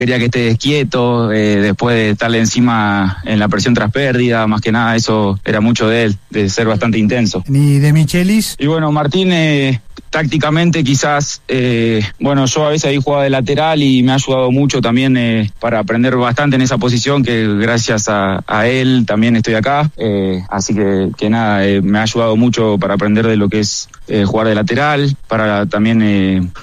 quería que estés quieto, después de estarle encima en la presión tras pérdida, más que nada eso era mucho de él, de ser bastante intenso. ¿Y de Michelis? Y bueno, Martín, tácticamente quizás, yo a veces ahí jugaba de lateral y me ha ayudado mucho también para aprender bastante en esa posición, que gracias a él también estoy acá, así que nada, me ha ayudado mucho para aprender de lo que es jugar de lateral, para también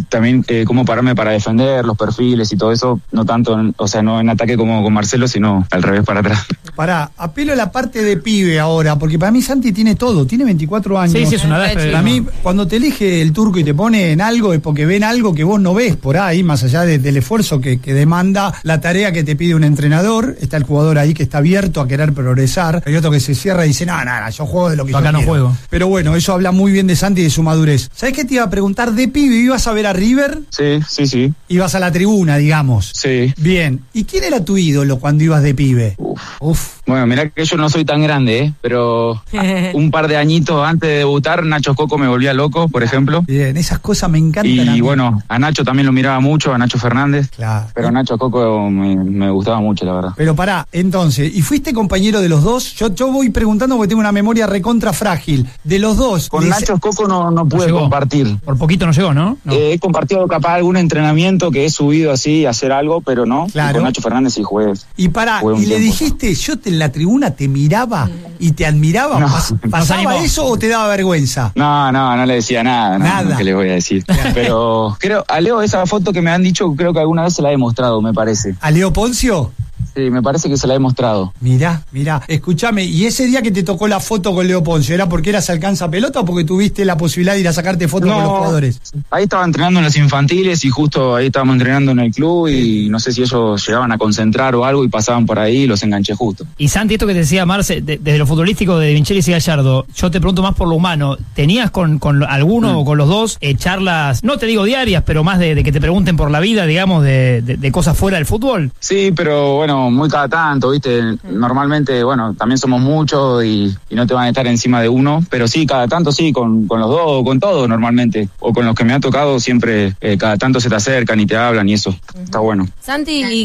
cómo pararme para defender, los perfiles y todo eso, no tanto, no en ataque como con Marcelo, sino al revés, para atrás. Pará, apelo a la parte de pibe ahora, porque para mí Santi tiene todo, tiene 24 años. Sí, es una edad. Para mí, cuando te elige el turco y te pone en algo, es porque ven algo que vos no ves por ahí, más allá del esfuerzo que demanda la tarea que te pide un entrenador. Está el jugador ahí que está abierto a querer progresar, hay otro que se cierra y dice, no, yo juego de lo que yo acá no quiero. Juego. Pero bueno, eso habla muy bien de Santi y de su madurez. ¿Sabés qué te iba a preguntar? De pibe, ¿ibas a ver a River? Sí. Ibas a la tribuna, digamos. Sí. Bien. ¿Y quién era tu ídolo cuando ibas de pibe? Uf. Bueno, mirá que yo no soy tan grande, pero un par de añitos antes de debutar, Nacho Coco me volvía loco, por ejemplo. Bien, esas cosas me encantan. Y bueno, a Nacho también lo miraba mucho, a Nacho Fernández. Claro. Pero Nacho Coco me gustaba mucho, la verdad. Pero pará, entonces, ¿y fuiste compañero de los dos? Yo voy preguntando porque tengo una memoria recontra frágil. De los dos. Con Nacho Coco no pude compartir. Por poquito no llegó, ¿no? He compartido capaz algún entrenamiento que he subido así a hacer algo, pero no. Claro. Y con Nacho Fernández sí jugué. Y pará, ¿y le dijiste, yo en la tribuna te miraba y te admiraba? No. ¿Pasaba eso o te daba vergüenza? No le decía nada. ¿Qué les voy a decir? Pero creo, a Leo, esa foto que me han dicho, creo que alguna vez se la he mostrado, me parece. ¿A Leo Poncio? Sí, me parece que se la he mostrado. Mirá, escúchame, ¿y ese día que te tocó la foto con Leo Poncio, era porque eras alcanza pelota o porque tuviste la posibilidad de ir a sacarte fotos con los jugadores? Ahí estaba entrenando en las infantiles y justo ahí estábamos entrenando en el club y no sé si ellos llegaban a concentrar o algo y pasaban por ahí y los enganché justo. Y Santi, esto que te decía Marce, desde lo futbolístico de Michelis y Gallardo, yo te pregunto más por lo humano, ¿tenías con alguno o con los dos charlas, no te digo diarias, pero más de que te pregunten por la vida, digamos, de cosas fuera del fútbol? Sí, pero bueno, muy cada tanto, ¿viste? Normalmente, bueno, también somos muchos y no te van a estar encima de uno, pero sí, cada tanto sí, con los dos o con todos normalmente, o con los que me ha tocado siempre, cada tanto se te acercan y te hablan y eso, está bueno. Santi, ¿y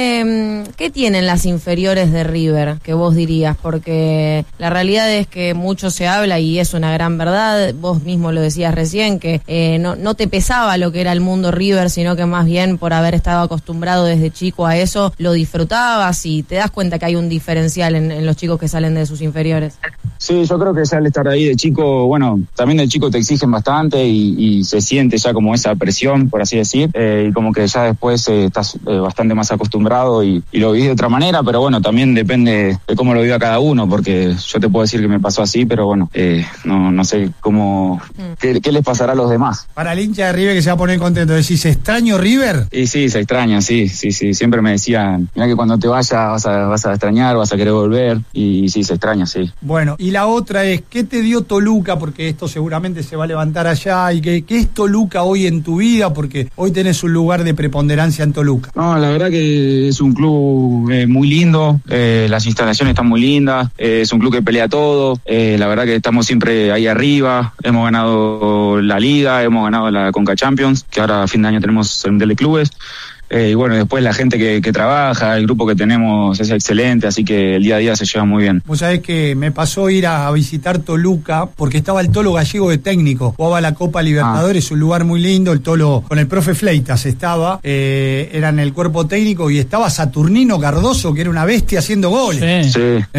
qué tienen las inferiores de River, que vos dirías? Porque la realidad es que mucho se habla y es una gran verdad, vos mismo lo decías recién, que no te pesaba lo que era el mundo River, sino que más bien por haber estado acostumbrado desde chico a eso, lo disfrutabas y te das cuenta que hay un diferencial en los chicos que salen de sus inferiores. Sí, yo creo que ya al estar ahí de chico, bueno, también de chico te exigen bastante y se siente ya como esa presión, por así decir, y como que ya después estás bastante más acostumbrado y lo vivís de otra manera, pero bueno, también depende de cómo lo viva cada uno, porque yo te puedo decir que me pasó así, pero bueno, no sé cómo, qué les pasará a los demás. Para el hincha de River que se va a poner contento, ¿decís extraño River? Y sí, se extraña, sí, siempre me decían, mirá que cuando te vayas vas a extrañar, vas a querer volver, y sí, se extraña, sí. Bueno, y la otra es, ¿qué te dio Toluca? Porque esto seguramente se va a levantar allá, y ¿qué es Toluca hoy en tu vida? Porque hoy tenés un lugar de preponderancia en Toluca. No, la verdad que es un club muy lindo, las instalaciones están muy lindas, es un club que pelea todo, la verdad que estamos siempre ahí arriba, hemos ganado la Liga, hemos ganado la Conca Champions, que ahora a fin de año tenemos el Mundial de Clubes. Y bueno, después la gente que trabaja, el grupo que tenemos es excelente, así que el día a día se lleva muy bien. Vos sabés que me pasó ir a visitar Toluca porque estaba el Tolo Gallego de técnico, jugaba la Copa Libertadores, un lugar muy lindo, el Tolo con el profe Fleitas estaba, era en el cuerpo técnico y estaba Saturnino Cardoso, que era una bestia haciendo goles.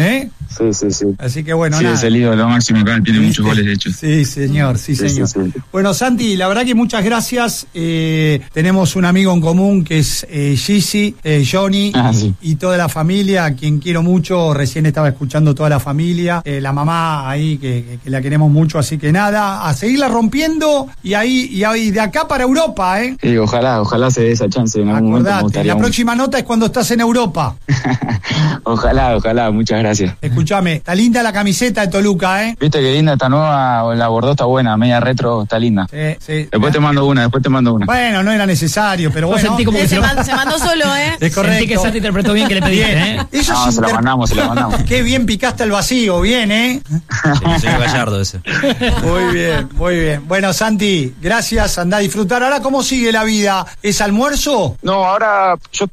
Sí. Sí. Así que bueno, sí, nada. Es el ídolo máximo acá, tiene muchos goles de hecho. Sí, señor, sí, señor. Sí. Bueno, Santi, la verdad que muchas gracias. Tenemos un amigo en común que es Gigi, Johnny y toda la familia, a quien quiero mucho. Recién estaba escuchando toda la familia, la mamá ahí que la queremos mucho, así que nada, a seguirla rompiendo y ahí de acá para Europa, Sí, ojalá se dé esa chance en algún momento. Me gustaría la próxima nota es cuando estás en Europa. Ojalá, muchas gracias. Escuchame, está linda la camiseta de Toluca, ¿eh? Viste que linda, está nueva, la bordó está buena, media retro, está linda. Sí. Después te mando una. Bueno, no era necesario, pero bueno. Sentí como que se mandó solo, ¿eh? Es correcto. Sentí que Santi interpretó bien que le pediste, ¿eh? Eso no, es se la mandamos. Qué bien picaste al vacío, bien, ¿eh? Sí, soy Gallardo ese. Muy bien. Bueno, Santi, gracias, andá a disfrutar. Ahora, ¿cómo sigue la vida? ¿Es almuerzo? No, ahora yo